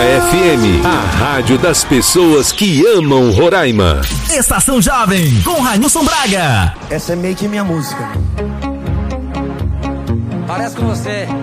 FM, a rádio das pessoas que amam Roraima. Estação Jovem, com Railson Braga. Essa é meio que minha música. Parece com você.